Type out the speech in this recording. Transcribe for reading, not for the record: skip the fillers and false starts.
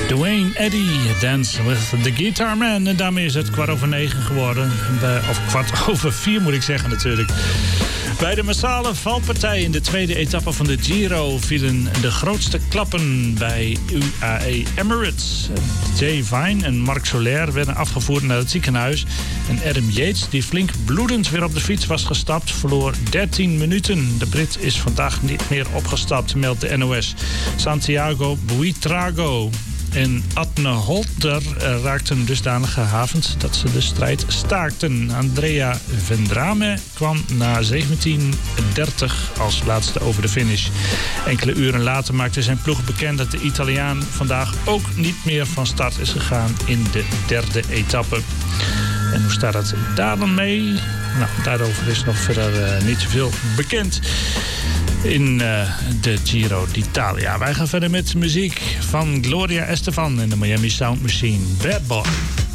Duane Eddy, Dance with the Guitar Man. En daarmee is het 9:15 geworden. Of 4:15 moet ik zeggen natuurlijk. Bij de massale valpartij in de tweede etappe van de Giro vielen de grootste klappen bij UAE Emirates. Jay Vine en Marc Soler werden afgevoerd naar het ziekenhuis. En Adam Yates, die flink bloedend weer op de fiets was gestapt, verloor 13 minuten. De Brit is vandaag niet meer opgestapt, meldt de NOS. Santiago Buitrago en Adne Holter raakten dusdanig gehavend dat ze de strijd staakten. Andrea Vendrame kwam na 17:30 als laatste over de finish. Enkele uren later maakte zijn ploeg bekend dat de Italiaan vandaag ook niet meer van start is gegaan in de derde etappe. En hoe staat het daar dan mee? Nou, daarover is nog verder niet zoveel bekend in de Giro d'Italia. Wij gaan verder met muziek van Gloria Estefan en de Miami Sound Machine. Bad Boy.